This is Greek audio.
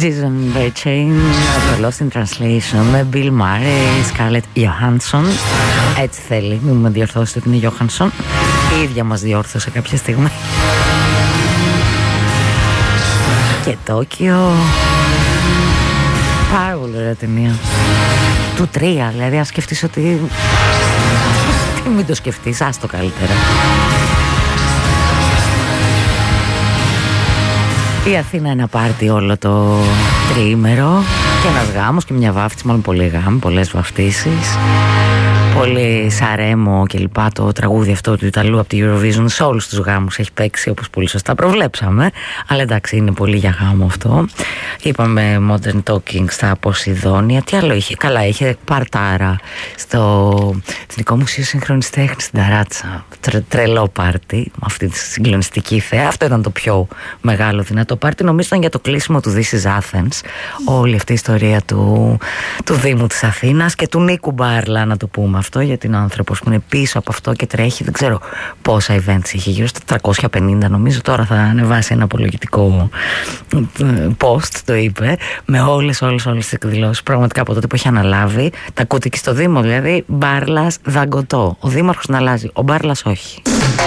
Jason Berchain, το Lost in Translation, με Bill Murray, Scarlett Johansson. Έτσι θέλει, μην με διορθώσετε ότι είναι Johansson. Η ίδια μας διόρθωσε κάποια στιγμή. Και Τόκιο. Πάρα πολύ ωραία ταινία. Του 3, δηλαδή αν σκεφτείς ότι... Μην το σκεφτείς, άστο καλύτερα. Η Αθήνα ένα πάρτι όλο το τριήμερο και ένας γάμος και μια βάφτιση, μάλλον πολλοί γάμοι, πολλές βαφτίσεις. Πολύ Σαρέμο και λοιπά, το τραγούδι αυτό του Ιταλού από τη Eurovision σε όλους τους γάμους έχει παίξει, όπως πολύ σωστά προβλέψαμε, αλλά εντάξει είναι πολύ για γάμο αυτό. Είπαμε Modern Talking στα Ποσειδόνια. Τι άλλο είχε? Καλά, είχε παρτάρα στο Εθνικό Μουσείο Σύγχρονης Τέχνης στην Ταράτσα. Τρελό πάρτι με αυτή τη συγκλονιστική θέα. Αυτό ήταν το πιο μεγάλο δυνατό πάρτι. Νομίζω ήταν για το κλείσιμο του This is Athens. Όλη αυτή η ιστορία του Δήμου της Αθήνας και του Νίκου Μπάρλα, να το πούμε αυτό, γιατί είναι ο άνθρωπος που είναι πίσω από αυτό και τρέχει, δεν ξέρω πόσα events είχε, γύρω στα 350 νομίζω. Τώρα θα ανεβάσει ένα απολογητικό post, το είπε, με όλες τις εκδηλώσεις πραγματικά από τότε που έχει αναλάβει. Τα ακούτε και στο Δήμο, δηλαδή Μπάρλας δαγκωτό. Ο Δήμαρχος να αλλάζει, ο Μπάρλας όχι.